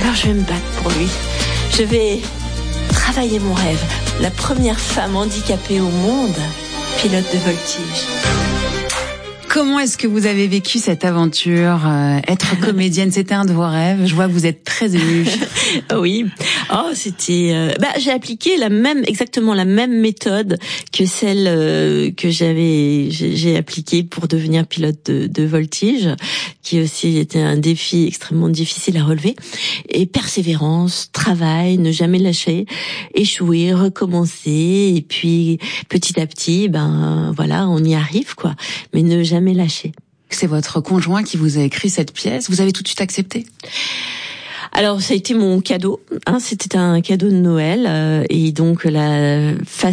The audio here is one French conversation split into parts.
Alors je vais me battre pour lui. Je vais travailler mon rêve. La première femme handicapée au monde, pilote de voltige. Comment est-ce que vous avez vécu cette aventure ? Être comédienne, c'était un de vos rêves. Je vois que vous êtes très émue. Oui. Oh, c'était. J'ai appliqué exactement la même méthode que celle que j'ai appliquée pour devenir pilote de voltige, qui aussi était un défi extrêmement difficile à relever. Et persévérance, travail, ne jamais lâcher, échouer, recommencer, et puis petit à petit, on y arrive quoi. Mais ne jamais lâcher. C'est votre conjoint qui vous a écrit cette pièce. Vous avez tout de suite accepté ? Alors ça a été mon cadeau, c'était un cadeau de Noël et donc la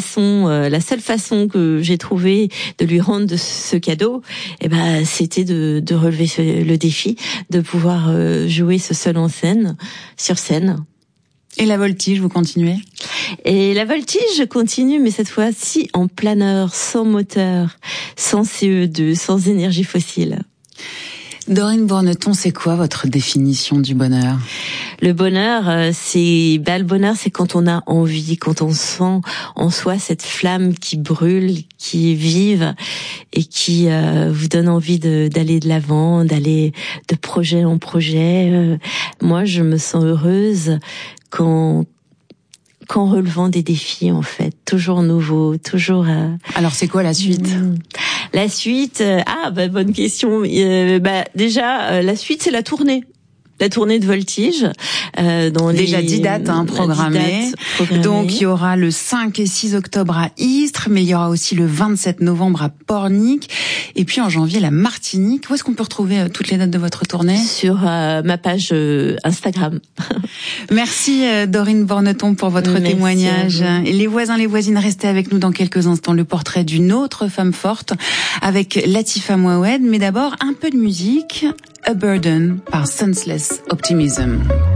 seule façon que j'ai trouvé de lui rendre ce cadeau, c'était de relever le défi, de pouvoir jouer ce seul en scène, sur scène. Et la voltige, vous continuez ? Et la voltige, je continue, mais cette fois-ci en planeur, sans moteur, sans CO2, sans énergie fossile. Dorine Borneton, c'est quoi votre définition du bonheur ? Le bonheur, c'est quand on a envie, quand on sent en soi cette flamme qui brûle, qui est vive et qui vous donne envie d'aller de l'avant, d'aller de projet en projet. Moi, je me sens heureuse qu'en relevant des défis, en fait, toujours nouveaux, toujours... Alors, c'est quoi la suite ? La suite, bonne question. Déjà, la suite, c'est la tournée. La tournée de voltige. Déjà 10 dates programmées. Donc, il y aura le 5 et 6 octobre à Istres, mais il y aura aussi le 27 novembre à Pornic. Et puis, en janvier, la Martinique. Où est-ce qu'on peut retrouver toutes les dates de votre tournée ? Sur ma page Instagram. Merci Dorine Borneton pour votre témoignage. Les voisins, les voisines, restez avec nous dans quelques instants. Le portrait d'une autre femme forte avec Latifa Mouawed. Mais d'abord, un peu de musique. A Burden par Senseless Optimism.